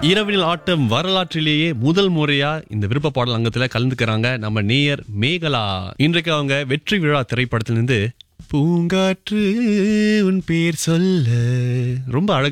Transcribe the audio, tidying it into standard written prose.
இரவினில் ஆட்டம் வரலாற்றிலேயே முதல் முறையா இந்த விருப்ப பாடல் அங்கத்துல கலந்துக்கிறாங்க நம்ம நேயர் மேகலா. இன்றைக்கு அவங்க வெற்றி விழா திரைப்படத்திலிருந்து பூங்காற்று உன் பேர் சொல்ல ரொம்ப அழகா